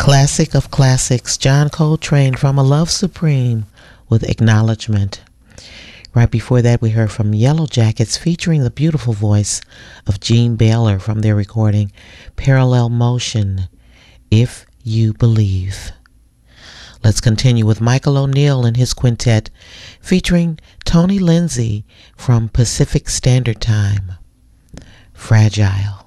Classic of classics, John Coltrane from A Love Supreme with Acknowledgement. Right before that, we heard from Yellow Jackets featuring the beautiful voice of Gene Baylor from their recording Parallel Motion, If You Believe. Let's continue with Michael O'Neill and his quintet featuring Tony Lindsay from Pacific Standard Time, Fragile.